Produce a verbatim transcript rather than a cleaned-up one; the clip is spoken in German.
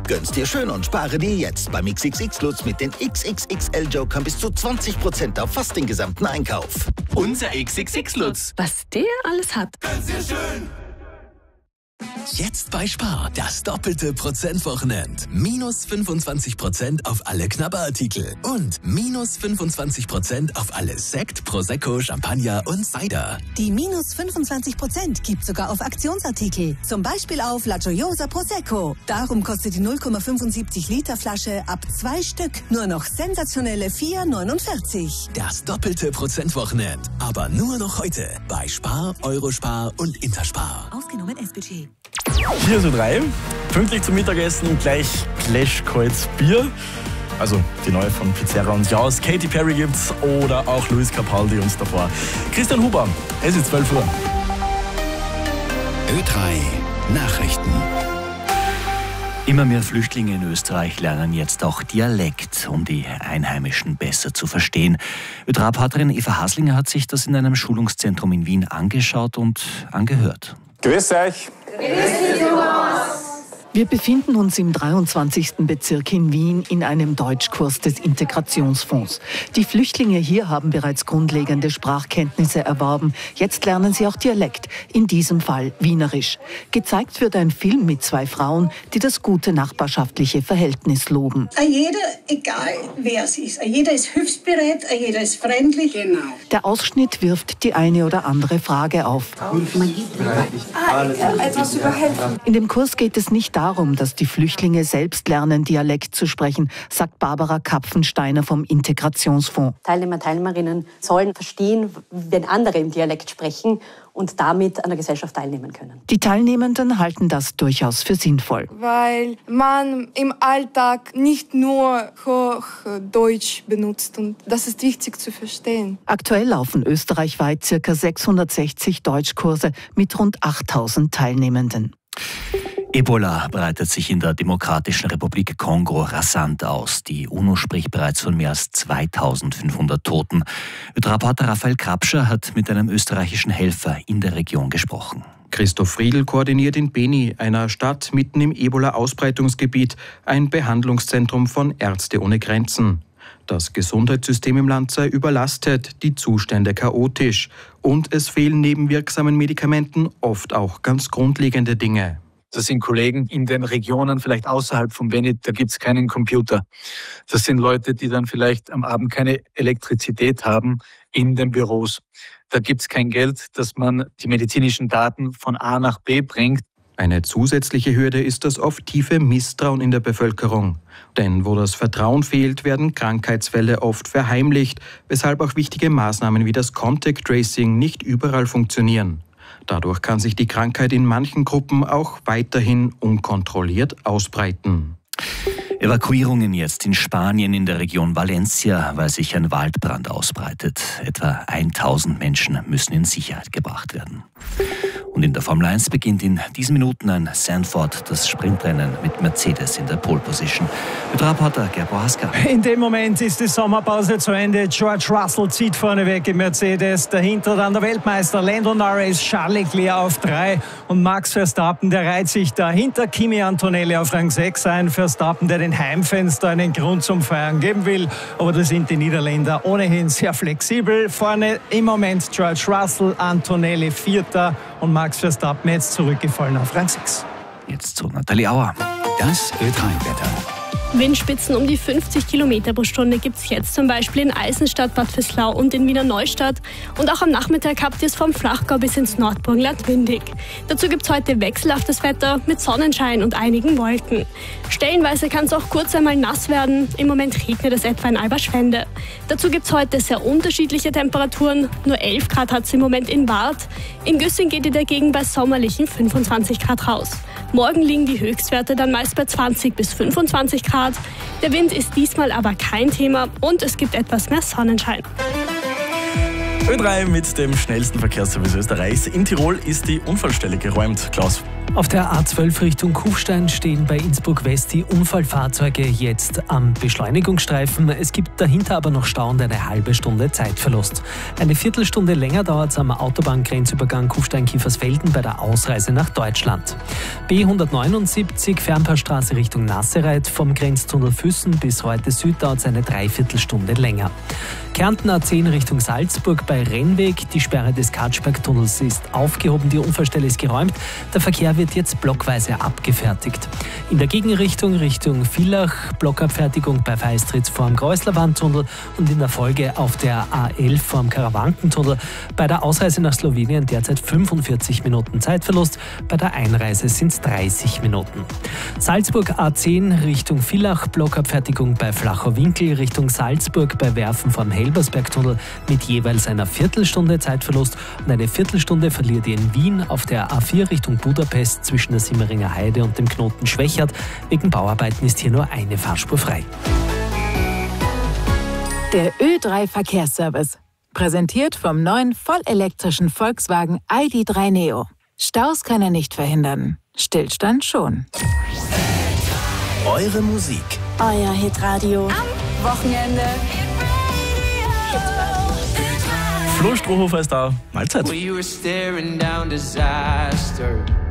Gönn's dir schön und spare dir jetzt beim X X X-Lutz mit den X X X L-Jokern bis zu zwanzig Prozent auf fast den gesamten Einkauf. Unser X X X-Lutz. Was der alles hat. Gönn's dir schön. Jetzt bei Spar, das doppelte Prozentwochenend. Minus fünfundzwanzig Prozent auf alle Knabberartikel und minus fünfundzwanzig Prozent auf alle Sekt, Prosecco, Champagner und Cider. Die minus fünfundzwanzig Prozent gibt sogar auf Aktionsartikel. Zum Beispiel auf La Gioiosa Prosecco. Darum kostet die null Komma fünfundsiebzig Liter Flasche ab zwei Stück nur noch sensationelle vier neunundvierzig. Das doppelte Prozentwochenend. Aber nur noch heute bei Spar, Eurospar und Interspar. Ausgenommen S B G. vier Uhr drei, pünktlich zum Mittagessen, gleich Clash Kreuz Bier. Also die neue von Pizzeria und Jaus. Katy Perry gibt's oder auch Luis Capaldi uns davor. Christian Huber, es ist zwölf Uhr. Ö drei Nachrichten. Immer mehr Flüchtlinge in Österreich lernen jetzt auch Dialekt, um die Einheimischen besser zu verstehen. Ö drei-Reporterin Eva Haslinger hat sich das in einem Schulungszentrum in Wien angeschaut und angehört. Grüß euch. Grüß dich, Thomas. Wir befinden uns im dreiundzwanzigsten Bezirk in Wien in einem Deutschkurs des Integrationsfonds. Die Flüchtlinge hier haben bereits grundlegende Sprachkenntnisse erworben. Jetzt lernen sie auch Dialekt, in diesem Fall Wienerisch. Gezeigt wird ein Film mit zwei Frauen, die das gute nachbarschaftliche Verhältnis loben. Jeder, egal wer es ist, jeder ist hilfsbereit, jeder ist freundlich. Genau. Der Ausschnitt wirft die eine oder andere Frage auf. Ah, etwas über helfen. In dem Kurs geht es nicht darum, dass die Flüchtlinge selbst lernen, Dialekt zu sprechen, sagt Barbara Kapfensteiner vom Integrationsfonds. Teilnehmer, Teilnehmerinnen sollen verstehen, wenn andere im Dialekt sprechen und damit an der Gesellschaft teilnehmen können. Die Teilnehmenden halten das durchaus für sinnvoll. Weil man im Alltag nicht nur Hochdeutsch benutzt und das ist wichtig zu verstehen. Aktuell laufen österreichweit ca. sechshundertsechzig Deutschkurse mit rund achttausend Teilnehmenden. Ebola breitet sich in der Demokratischen Republik Kongo rasant aus. Die UNO spricht bereits von mehr als zweitausendfünfhundert Toten. Reporter Raphael Krapscher hat mit einem österreichischen Helfer in der Region gesprochen. Christoph Friedl koordiniert in Beni, einer Stadt mitten im Ebola-Ausbreitungsgebiet, ein Behandlungszentrum von Ärzte ohne Grenzen. Das Gesundheitssystem im Land sei überlastet, die Zustände chaotisch und es fehlen neben wirksamen Medikamenten oft auch ganz grundlegende Dinge. Das sind Kollegen in den Regionen, vielleicht außerhalb von Beni, da gibt es keinen Computer. Das sind Leute, die dann vielleicht am Abend keine Elektrizität haben in den Büros. Da gibt es kein Geld, dass man die medizinischen Daten von A nach B bringt. Eine zusätzliche Hürde ist das oft tiefe Misstrauen in der Bevölkerung. Denn wo das Vertrauen fehlt, werden Krankheitsfälle oft verheimlicht, weshalb auch wichtige Maßnahmen wie das Contact Tracing nicht überall funktionieren. Dadurch kann sich die Krankheit in manchen Gruppen auch weiterhin unkontrolliert ausbreiten. Evakuierungen jetzt in Spanien in der Region Valencia, weil sich ein Waldbrand ausbreitet. Etwa tausend Menschen müssen in Sicherheit gebracht werden. Und in der Formel eins beginnt in diesen Minuten ein Sanford das Sprintrennen mit Mercedes in der Pole Position. Mit Reporter Gerbo Haska. In dem Moment ist die Sommerpause zu Ende. George Russell zieht vorneweg im Mercedes. Dahinter dann der Weltmeister Lando Norris, Charles Leclerc auf drei und Max Verstappen, der reiht sich dahinter Kimi Antonelli auf Rang sechs ein. Verstappen, der den Heimfenster einen Grund zum Feiern geben will. Aber da sind die Niederländer ohnehin sehr flexibel. Vorne im Moment George Russell, Antonelli vierter und Max Verstappen jetzt zurückgefallen auf Rang sechs. Jetzt zu Nathalie Auer. Das Ö drei-Wetter. Windspitzen um die fünfzig Kilometer pro Stunde gibt es jetzt zum Beispiel in Eisenstadt, Bad Vöslau und in Wiener Neustadt. Und auch am Nachmittag habt ihr es vom Flachgau bis ins Nordburgenland windig. Dazu gibt es heute wechselhaftes Wetter mit Sonnenschein und einigen Wolken. Stellenweise kann es auch kurz einmal nass werden. Im Moment regnet es etwa in Alberschwende. Dazu gibt es heute sehr unterschiedliche Temperaturen. Nur elf Grad hat es im Moment in Waadt. In Güssing geht ihr dagegen bei sommerlichen fünfundzwanzig Grad raus. Morgen liegen die Höchstwerte dann meist bei zwanzig bis fünfundzwanzig Grad. Der Wind ist diesmal aber kein Thema und es gibt etwas mehr Sonnenschein. Ö drei mit dem schnellsten Verkehrsservice Österreichs. In Tirol ist die Unfallstelle geräumt. Klaus. Auf der A zwölf Richtung Kufstein stehen bei Innsbruck West die Unfallfahrzeuge jetzt am Beschleunigungsstreifen. Es gibt dahinter aber noch Stau und eine halbe Stunde Zeitverlust. Eine Viertelstunde länger dauert es am Autobahngrenzübergang Kufstein-Kiefersfelden bei der Ausreise nach Deutschland. B hundertneunundsiebzig Fernpassstraße Richtung Nassereit vom Grenztunnel Füssen bis heute Süd dauert es eine Dreiviertelstunde länger. Kärnten A zehn Richtung Salzburg bei Rennweg. Die Sperre des Katschbergtunnels ist aufgehoben, die Unfallstelle ist geräumt. Der Verkehr wird jetzt blockweise abgefertigt. In der Gegenrichtung Richtung Villach Blockabfertigung bei Feistritz vorm Greußlerwandtunnel und in der Folge auf der A elf vorm Karawankentunnel. Bei der Ausreise nach Slowenien derzeit fünfundvierzig Minuten Zeitverlust, bei der Einreise sind es dreißig Minuten. Salzburg A zehn Richtung Villach Blockabfertigung bei Flacher Winkel Richtung Salzburg bei Werfen vom Helbersbergtunnel mit jeweils einer Viertelstunde Zeitverlust und eine Viertelstunde verliert ihr in Wien auf der A vier Richtung Budapest zwischen der Simmeringer Heide und dem Knoten Schwächert. Wegen Bauarbeiten ist hier nur eine Fahrspur frei. Der Ö drei Verkehrsservice. Präsentiert vom neuen vollelektrischen Volkswagen I D drei Neo. Staus kann er nicht verhindern. Stillstand schon. Eure Musik. Euer Hitradio. Am Wochenende. Flo Strohhofer ist da. Mahlzeit. We were staring down disaster.